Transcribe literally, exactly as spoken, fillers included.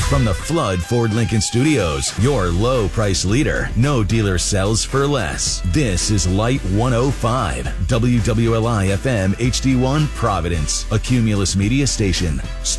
From the Flood Ford Lincoln Studios, your low price leader. No dealer sells for less. This is Light one oh five, W W L I F M H D one Providence, a Cumulus Media station.